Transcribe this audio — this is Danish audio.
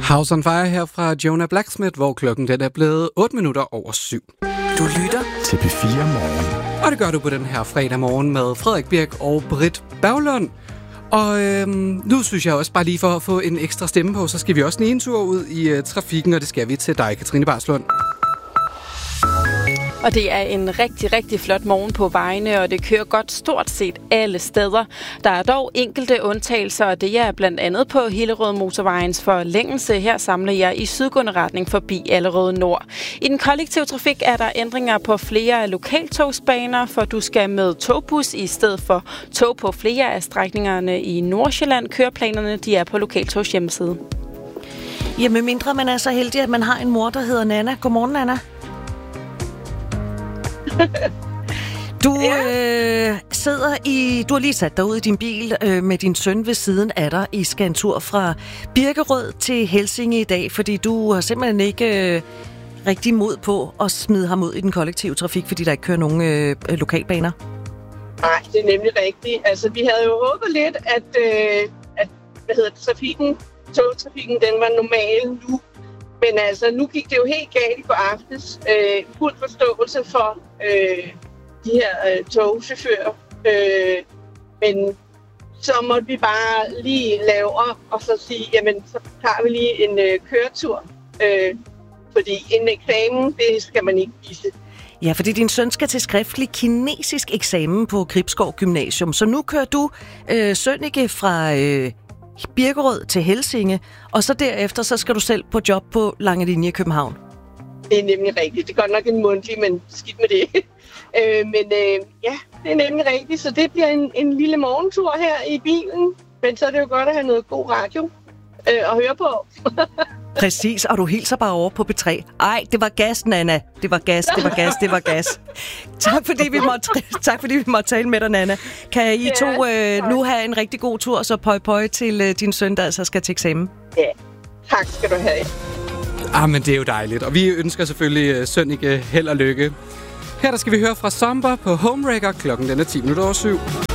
House on Fire her fra Jonah Blacksmith, hvor klokken den er blevet 8 minutter over 7. Du lytter til P4 Morgen. Og det gør du på den her fredag morgen med Frederik Birk og Britt Berglund. Og nu synes jeg også bare lige for at få en ekstra stemme på, så skal vi også en tur ud i trafikken, og det skal vi til dig, Katrine Barslund. Og det er en rigtig, rigtig flot morgen på vejene, og det kører godt stort set alle steder. Der er dog enkelte undtagelser, og det er blandt andet på Hillerød Motorvejens forlængelse. Her samler jeg i sydgående retning forbi Allerød Nord. I den kollektive trafik er der ændringer på flere lokaltogsbaner, for du skal med togbus i stedet for tog på flere af strækningerne i Nordsjælland. Køreplanerne de er på lokaltogs hjemmeside. Ja, med mindre man er så heldig, at man har en mor, der hedder Nana. Godmorgen, Nana. Du du har lige sat dig ud i din bil med din søn ved siden af dig. I skal en tur fra Birkerød til Helsinge i dag, fordi du har simpelthen ikke rigtig mod på at smide ham ud i den kollektive trafik, fordi der ikke kører nogen lokalbaner. Nej, det er nemlig rigtigt. Altså, vi havde jo håbet lidt, at togtrafikken, den var normal nu. Men altså, nu gik det jo helt galt i går aftes. Fuld forståelse for de her togchauffører. Men så måtte vi bare lige lave op og så sige, jamen, så tager vi lige en køretur. Fordi en eksamen, det skal man ikke vise. Ja, fordi din søn skal til skriftlig kinesisk eksamen på Gribskov Gymnasium. Så nu kører du Sønneke fra Birkerød til Helsinge, og så derefter så skal du selv på job på Lange Linje i København. Det er nemlig rigtigt. Det er godt nok en mundtlig, men skidt med det. Ja, det er nemlig rigtigt. Så det bliver en lille morgentur her i bilen. Men så er det jo godt at have noget god radio at høre på. Præcis, og du hilser bare over på P3. Ej, det var gas, Nana. Det var gas. Tak fordi vi måtte tale med dig, Nana. Kan I to nu have en rigtig god tur, og så pøj til din søn, der altså skal til eksamen? Ja, tak skal du have. Men det er jo dejligt, og vi ønsker selvfølgelig Sønneke held og lykke. Her der skal vi høre fra Somber på Homewrecker, klokken den er 10 minutter over 7.